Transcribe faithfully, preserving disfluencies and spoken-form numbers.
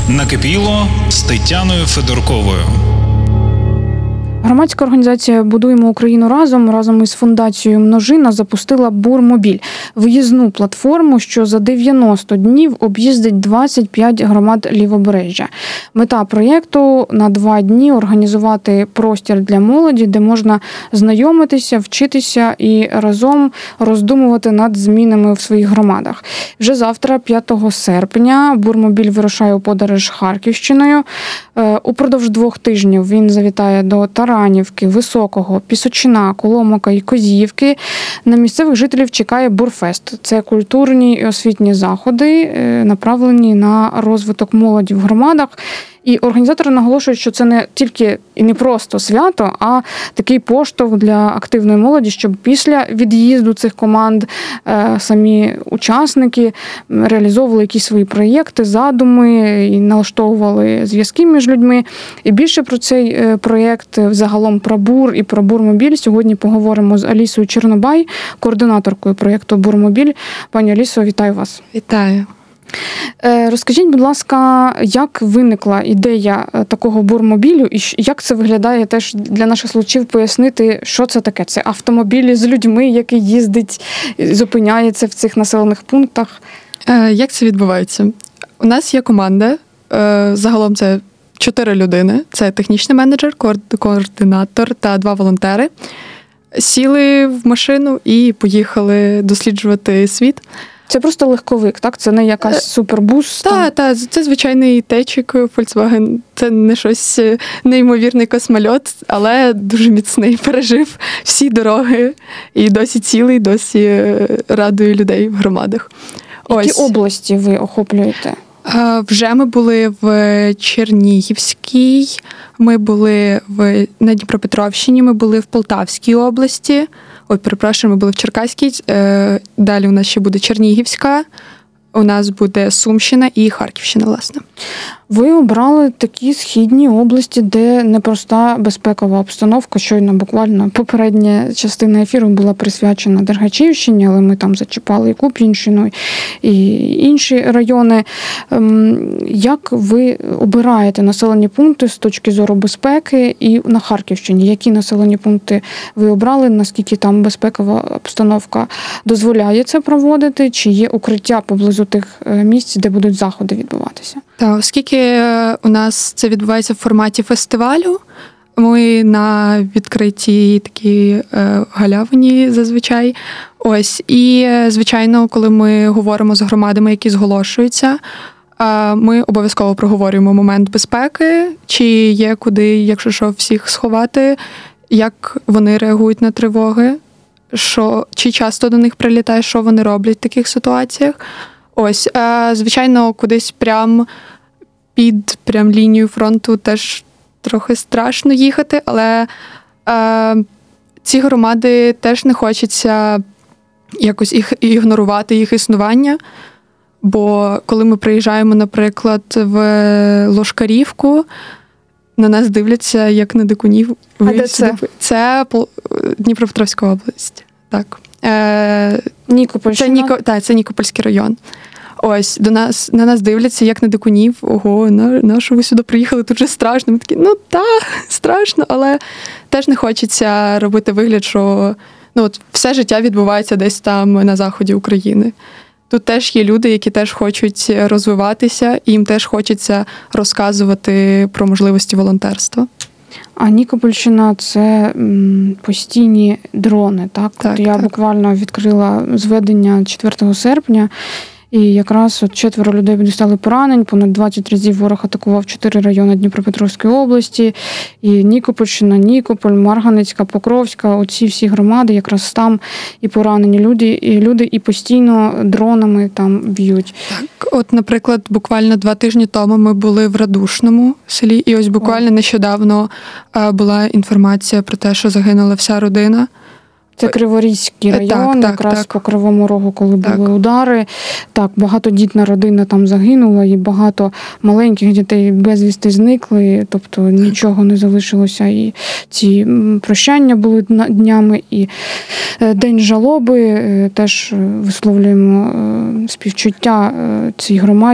Накипіло з Тетяною Федорковою. Громадська організація «Будуємо Україну разом» разом із фундацією «Множина» запустила Бурмобіль – виїзну платформу, що за дев'яносто днів об'їздить двадцять п'ять громад Лівобережжя. Мета проєкту – на два дні організувати простір для молоді, де можна знайомитися, вчитися і разом роздумувати над змінами в своїх громадах. Вже завтра, п'ятого серпня, Бурмобіль вирушає у подорож Харківщиною. Упродовж двох тижнів він завітає до Таранівки, Високого, Пісочина, Коломока і Козіївки. На місцевих жителів чекає Бурфест. Це культурні і освітні заходи, направлені на розвиток молоді в громадах. І організатори наголошують, що це не тільки і не просто свято, а такий поштовх для активної молоді, щоб після від'їзду цих команд самі учасники реалізовували якісь свої проєкти, задуми і налаштовували зв'язки між людьми. І більше про цей проєкт, взагалом про Бур і про Бурмобіль, сьогодні поговоримо з Алісою Чернобай, координаторкою проєкту Бурмобіль. Пані Алісо, вітаю вас. Вітаю. Розкажіть, будь ласка, як виникла ідея такого бурмобілю і як це виглядає теж для наших слухачів пояснити, що це таке? Це автомобілі з людьми, який їздить, зупиняється в цих населених пунктах? Як це відбувається? У нас є команда, загалом це чотири людини. Це технічний менеджер, координатор та два волонтери. Сіли в машину і поїхали досліджувати світ. Це просто легковик, так? Це не якась супербус? Так, так, це звичайний течик Volkswagen. Це не щось неймовірний космольот, але дуже міцний, пережив всі дороги і досі цілий, досі радує людей в громадах. Які Ось. області ви охоплюєте? Вже ми були в Чернігівській, ми були в, на Дніпропетровщині, ми були в Полтавській області. Ой, перепрошую, ми були в Черкаській, далі у нас ще буде Чернігівська, у нас буде Сумщина і Харківщина, власне. Ви обрали такі східні області, де непроста безпекова обстановка. Щойно буквально попередня частина ефіру була присвячена Дергачівщині, але ми там зачіпали і Куп'янщину, і інші райони. Як ви обираєте населені пункти з точки зору безпеки і на Харківщині? Які населені пункти ви обрали? Наскільки там безпекова обстановка дозволяє це проводити? Чи є укриття поблизу тих місць, де будуть заходи відбуватися? Так, оскільки у нас це відбувається в форматі фестивалю, ми на відкритій такій е, галявині зазвичай. Ось. І, звичайно, коли ми говоримо з громадами, які зголошуються, е, ми обов'язково проговорюємо момент безпеки, чи є куди, якщо що, всіх сховати, як вони реагують на тривоги, що, чи часто до них прилітає, що вони роблять в таких ситуаціях. Ось, е, звичайно, кудись прям під прям лінію фронту теж трохи страшно їхати, але е, ці громади теж не хочеться якось їх ігнорувати, їх існування. Бо коли ми приїжджаємо, наприклад, в Лошкарівку, на нас дивляться як на дикунів. А де це? Це Дніпропетровська область. Так. Е, Нікопольщина? Це, Ніко, так, це Нікопольський район. Ось, до нас, на нас дивляться як на дикунів. Ого, на, на що ви сюди приїхали? Тут же страшно. Ми такі, ну так, страшно, але теж не хочеться робити вигляд, що ну, от, все життя відбувається десь там на заході України. Тут теж є люди, які теж хочуть розвиватися, і їм теж хочеться розказувати про можливості волонтерства. А Нікопольщина – це м, постійні дрони, так? Так, От я так. буквально відкрила зведення четвертого серпня, і якраз от четверо людей дістали поранень, понад двадцять разів ворог атакував чотири райони Дніпропетровської області, і Нікопольщина, Нікополь, Марганецька, Покровська, оці всі громади, якраз там і поранені люди, і люди і постійно дронами там б'ють. Так, от, наприклад, буквально два тижні тому ми були в Радушному селі, і ось буквально нещодавно була інформація про те, що загинула вся родина. Це Криворізький район, так, так, якраз так. по Кривому Рогу, коли Так. були удари. Так, багатодітна родина там загинула, і багато маленьких дітей безвісти зникли, тобто нічого не залишилося. І ці прощання були днями, і День жалоби. Теж висловлюємо співчуття цій громаді.